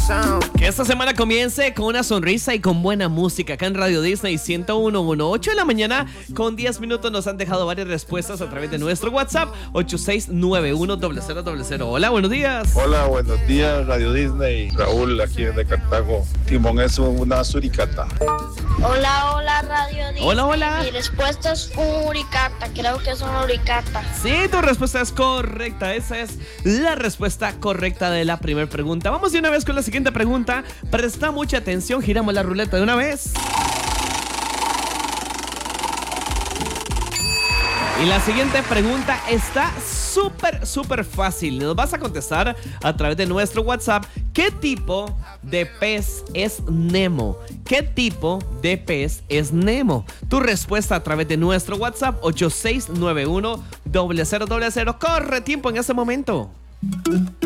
Que esta semana comience con una sonrisa y con buena música acá en Radio Disney 101.1. 8 de la mañana con 10 minutos nos han dejado varias respuestas a través de nuestro WhatsApp 86910000. Hola, buenos días. Hola, buenos días, Radio Disney. Raúl, aquí desde Cartago. Timón es una suricata. Hola, Radio Disney. Hola. Mi respuesta es un uricata. Creo que es una uricata. Sí, tu respuesta es correcta. Esa es la respuesta correcta de la primera pregunta. Vamos de una vez con la siguiente pregunta. Presta mucha atención, giramos la ruleta de una vez. Y la siguiente pregunta está súper fácil. Nos vas a contestar a través de nuestro WhatsApp. ¿Qué tipo de pez es Nemo? ¿Qué tipo de pez es Nemo? Tu respuesta a través de nuestro WhatsApp 86910000. Corre tiempo en este momento.